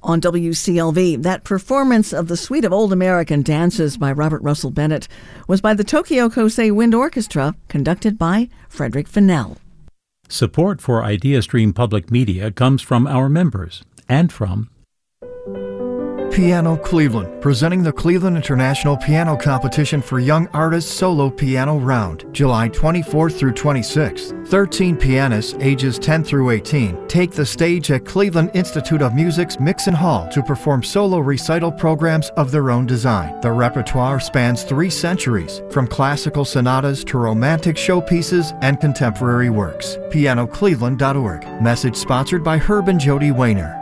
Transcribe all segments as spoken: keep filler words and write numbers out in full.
on W C L V. That performance of the Suite of Old American Dances by Robert Russell Bennett was by the Tokyo Kosei Wind Orchestra, conducted by Frederick Fennell. Support for IdeaStream Public Media comes from our members and from Piano Cleveland, presenting the Cleveland International Piano Competition for Young Artists Solo Piano Round, July twenty-fourth through twenty-sixth. thirteen pianists, ages ten through eighteen, take the stage at Cleveland Institute of Music's Mixon Hall to perform solo recital programs of their own design. The repertoire spans three centuries, from classical sonatas to romantic showpieces and contemporary works. piano cleveland dot org. Message sponsored by Herb and Jody Wayner.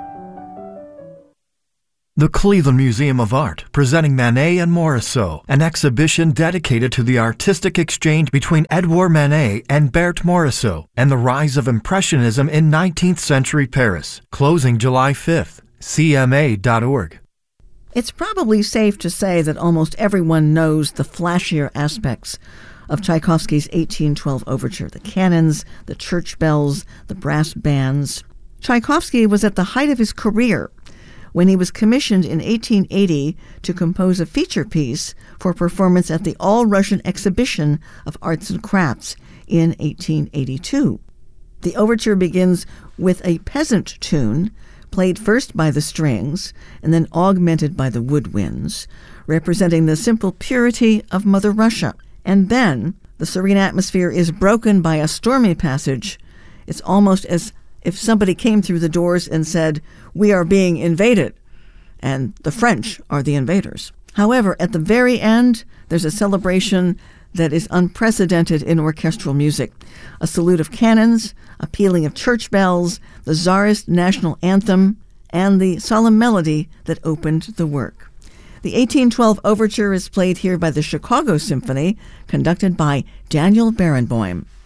The Cleveland Museum of Art, presenting Manet and Morisot, an exhibition dedicated to the artistic exchange between Edouard Manet and Berthe Morisot, and the rise of Impressionism in nineteenth century Paris. Closing July fifth. C M A dot org. It's probably safe to say that almost everyone knows the flashier aspects of Tchaikovsky's eighteen twelve overture, the cannons, the church bells, the brass bands. Tchaikovsky was at the height of his career when he was commissioned in eighteen eighty to compose a feature piece for performance at the All-Russian Exhibition of Arts and Crafts in eighteen eighty-two. The overture begins with a peasant tune, played first by the strings and then augmented by the woodwinds, representing the simple purity of Mother Russia. And then the serene atmosphere is broken by a stormy passage. It's almost as if somebody came through the doors and said, "We are being invaded," and the French are the invaders. However, at the very end, there's a celebration that is unprecedented in orchestral music. A salute of cannons, a pealing of church bells, the Tsarist national anthem, and the solemn melody that opened the work. The eighteen twelve overture is played here by the Chicago Symphony, conducted by Daniel Barenboim.